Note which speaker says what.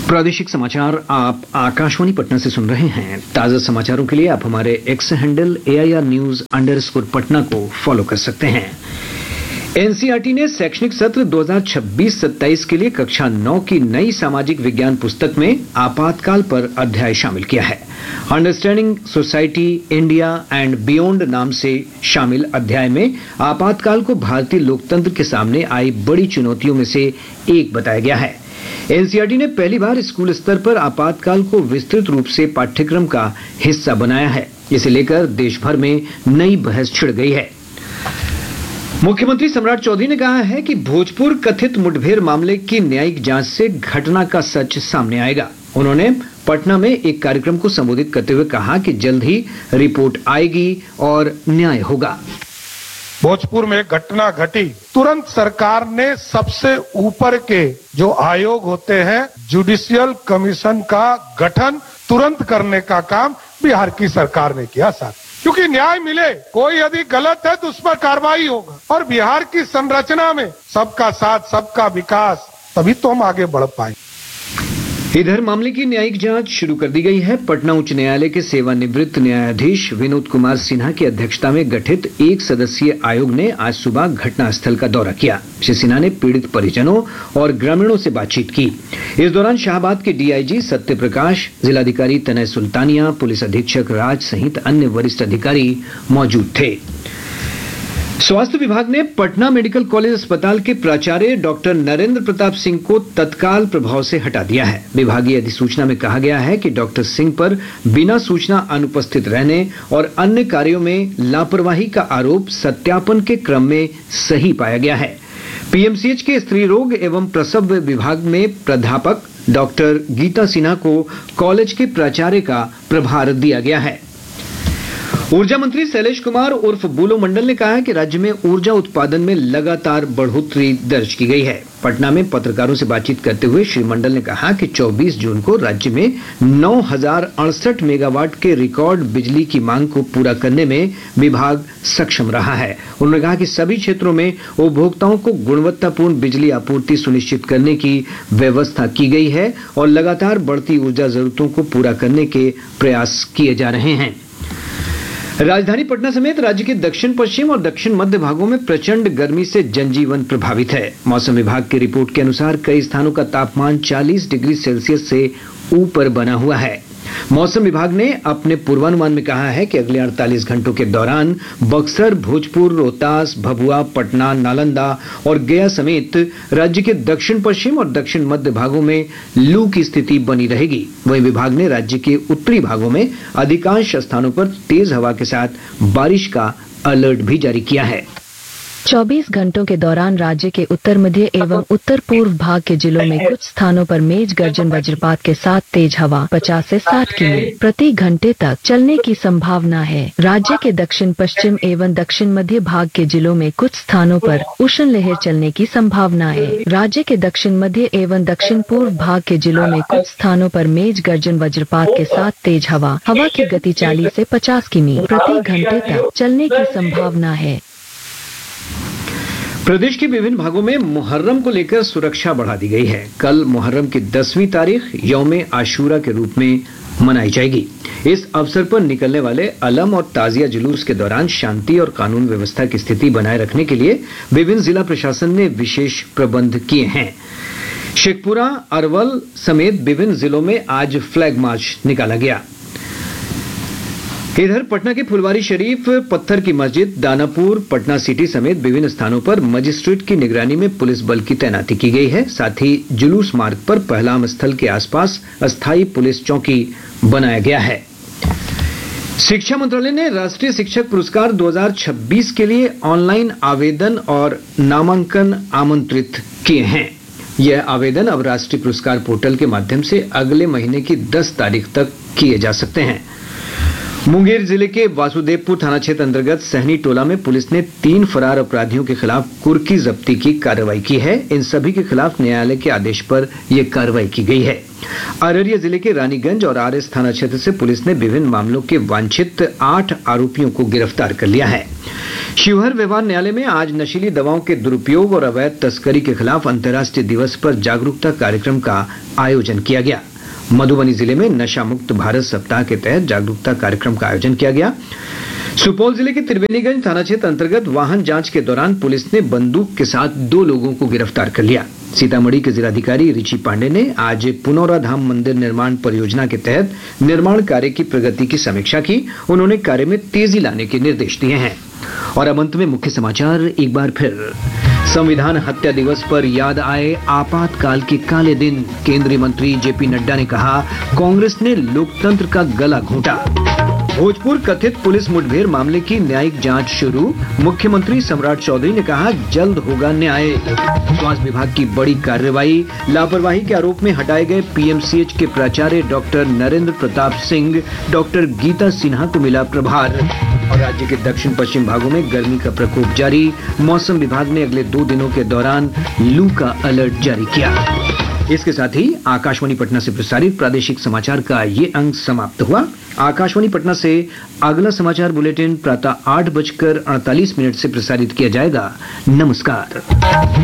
Speaker 1: प्रादेशिक समाचार आप आकाशवाणी पटना से सुन रहे हैं। ताजा समाचारों के लिए आप हमारे एक्स हैंडल AIR_News_पटना को फॉलो कर सकते हैं। एनसीईआरटी ने शैक्षणिक सत्र 2026-27 के लिए कक्षा 9 की नई सामाजिक विज्ञान पुस्तक में आपातकाल पर अध्याय शामिल किया है। Understanding society India and beyond नाम से शामिल अध्याय में आपातकाल को भारतीय लोकतंत्र के सामने आई बड़ी चुनौतियों में से एक बताया गया है। एनसीईआरटी ने पहली बार स्कूल स्तर पर आपातकाल को विस्तृत रूप से पाठ्यक्रम का हिस्सा बनाया है। इसे लेकर देश भर में नई बहस छिड़ गई है। मुख्यमंत्री सम्राट चौधरी ने कहा है कि भोजपुर कथित मुठभेड़ मामले की न्यायिक जांच से घटना का सच सामने आएगा। उन्होंने पटना में एक कार्यक्रम को संबोधित करते हुए कहा कि जल्द ही रिपोर्ट आएगी और न्याय होगा।
Speaker 2: भोजपुर में घटना घटी, तुरंत सरकार ने सबसे ऊपर के जो आयोग होते हैं जुडिशियल कमीशन का गठन तुरंत करने का काम बिहार की सरकार ने किया साथ, क्योंकि न्याय मिले। कोई यदि गलत है तो उस पर कार्रवाई होगा। और बिहार की संरचना में सबका साथ सबका विकास, तभी तो हम आगे बढ़ पाएंगे।
Speaker 1: इधर मामले की न्यायिक जांच शुरू कर दी गई है। पटना उच्च न्यायालय के सेवानिवृत्त न्यायाधीश विनोद कुमार सिन्हा की अध्यक्षता में गठित एक सदस्यीय आयोग ने आज सुबह घटनास्थल का दौरा किया। श्री सिन्हा ने पीड़ित परिजनों और ग्रामीणों से बातचीत की। इस दौरान शाहबाद के डीआईजी सत्य प्रकाश, जिलाधिकारी तनय सुल्तानिया, पुलिस अधीक्षक राज सहित अन्य वरिष्ठ अधिकारी मौजूद थे। स्वास्थ्य विभाग ने पटना मेडिकल कॉलेज अस्पताल के प्राचार्य डॉक्टर नरेंद्र प्रताप सिंह को तत्काल प्रभाव से हटा दिया है। विभागीय अधिसूचना में कहा गया है कि डॉक्टर सिंह पर बिना सूचना अनुपस्थित रहने और अन्य कार्यों में लापरवाही का आरोप सत्यापन के क्रम में सही पाया गया है। पीएमसीएच के स्त्री रोग एवं प्रसव विभाग में प्राध्यापक डॉक्टर गीता सिन्हा को कॉलेज के प्राचार्य का प्रभार दिया गया है। ऊर्जा मंत्री शैलेश कुमार उर्फ बुलो मंडल ने कहा है कि राज्य में ऊर्जा उत्पादन में लगातार बढ़ोतरी दर्ज की गई है। पटना में पत्रकारों से बातचीत करते हुए श्री मंडल ने कहा कि 24 जून को राज्य में 9,068 मेगावाट के रिकॉर्ड बिजली की मांग को पूरा करने में विभाग सक्षम रहा है। उन्होंने कहा कि सभी क्षेत्रों में उपभोक्ताओं को गुणवत्तापूर्ण बिजली आपूर्ति सुनिश्चित करने की व्यवस्था की गई है और लगातार बढ़ती ऊर्जा जरूरतों को पूरा करने के प्रयास किए जा रहे हैं। राजधानी पटना समेत राज्य के दक्षिण पश्चिम और दक्षिण मध्य भागों में प्रचंड गर्मी से जनजीवन प्रभावित है। मौसम विभाग की रिपोर्ट के अनुसार कई स्थानों का तापमान 40 डिग्री सेल्सियस से ऊपर बना हुआ है। मौसम विभाग ने अपने पूर्वानुमान में कहा है कि अगले 48 घंटों के दौरान बक्सर, भोजपुर, रोहतास, भभुआ, पटना, नालंदा और गया समेत राज्य के दक्षिण पश्चिम और दक्षिण मध्य भागों में लू की स्थिति बनी रहेगी। वहीं विभाग ने राज्य के उत्तरी भागों में अधिकांश स्थानों पर तेज हवा के साथ बारिश का अलर्ट भी जारी किया है।
Speaker 3: 24 घंटों के दौरान राज्य के उत्तर मध्य एवं उत्तर पूर्व भाग के जिलों में कुछ स्थानों पर मेघ गर्जन वज्रपात के साथ तेज हवा 50 से 60 किमी प्रति घंटे तक चलने की संभावना है। राज्य के दक्षिण पश्चिम एवं दक्षिण मध्य भाग के जिलों में कुछ स्थानों पर उष्ण लहर चलने की संभावना है। राज्य के दक्षिण मध्य एवं दक्षिण पूर्व भाग के जिलों में कुछ स्थानों पर मेघ गर्जन वज्रपात के साथ तेज हवा की गति 40 से 50 किमी प्रति घंटे तक चलने की संभावना है।
Speaker 1: प्रदेश के विभिन्न भागों में मुहर्रम को लेकर सुरक्षा बढ़ा दी गई है। कल मुहर्रम की 10वीं तारीख यौमे आशूरा के रूप में मनाई जाएगी। इस अवसर पर निकलने वाले अलम और ताजिया जुलूस के दौरान शांति और कानून व्यवस्था की स्थिति बनाए रखने के लिए विभिन्न जिला प्रशासन ने विशेष प्रबंध किए हैं। शेखपुरा, अरवल समेत विभिन्न जिलों में आज फ्लैग मार्च निकाला गया। इधर पटना के फुलवारी शरीफ, पत्थर की मस्जिद, दानापुर, पटना सिटी समेत विभिन्न स्थानों पर मजिस्ट्रेट की निगरानी में पुलिस बल की तैनाती की गई है। साथ ही जुलूस मार्ग पर पहलाम स्थल के आसपास अस्थायी पुलिस चौकी बनाया गया है। शिक्षा मंत्रालय ने राष्ट्रीय शिक्षक पुरस्कार 2026 के लिए ऑनलाइन आवेदन और नामांकन आमंत्रित किए हैं। यह आवेदन अब राष्ट्रीय पुरस्कार पोर्टल के माध्यम से अगले महीने की 10 तारीख तक किए जा सकते हैं। मुंगेर जिले के वासुदेवपुर थाना क्षेत्र अंतर्गत सहनी टोला में पुलिस ने 3 फरार अपराधियों के खिलाफ कुर्की जब्ती की कार्रवाई की है। इन सभी के खिलाफ न्यायालय के आदेश पर यह कार्रवाई की गई है। अररिया जिले के रानीगंज और आरएस थाना क्षेत्र से पुलिस ने विभिन्न मामलों के वांछित 8 आरोपियों को गिरफ्तार कर लिया है। शिवहर व्यवहार न्यायालय में आज नशीली दवाओं के दुरुपयोग और अवैध तस्करी के खिलाफ अंतर्राष्ट्रीय दिवस पर जागरूकता कार्यक्रम का आयोजन किया गया। मधुबनी जिले में नशा मुक्त भारत सप्ताह के तहत जागरूकता कार्यक्रम का आयोजन किया गया। सुपौल जिले के त्रिवेणीगंज थाना क्षेत्र अंतर्गत वाहन जांच के दौरान पुलिस ने बंदूक के साथ 2 लोगों को गिरफ्तार कर लिया। सीतामढ़ी के जिलाधिकारी रिची पांडे ने आज पुनौरा धाम मंदिर निर्माण परियोजना के तहत निर्माण कार्य की प्रगति की समीक्षा की। उन्होंने कार्य में तेजी लाने के निर्देश दिए हैं। और अब अंत में मुख्य समाचार एक बार फिर। संविधान हत्या दिवस पर याद आए आपातकाल के काले दिन। केंद्रीय मंत्री जेपी नड्डा ने कहा, कांग्रेस ने लोकतंत्र का गला घोंटा। भोजपुर कथित पुलिस मुठभेड़ मामले की न्यायिक जांच शुरू। मुख्यमंत्री सम्राट चौधरी ने कहा, जल्द होगा न्याय। स्वास्थ्य विभाग की बड़ी कार्रवाई। लापरवाही के आरोप में हटाए गए पीएमसीएच के प्राचार्य डॉक्टर नरेंद्र प्रताप सिंह, डॉक्टर गीता सिन्हा को मिला प्रभार। और राज्य के दक्षिण पश्चिम भागों में गर्मी का प्रकोप जारी। मौसम विभाग ने अगले 2 दिनों के दौरान लू का अलर्ट जारी किया। इसके साथ ही आकाशवाणी पटना से प्रसारित प्रादेशिक समाचार का ये अंक समाप्त हुआ। आकाशवाणी पटना से अगला समाचार बुलेटिन प्रातः 8:48 से प्रसारित किया जाएगा। नमस्कार।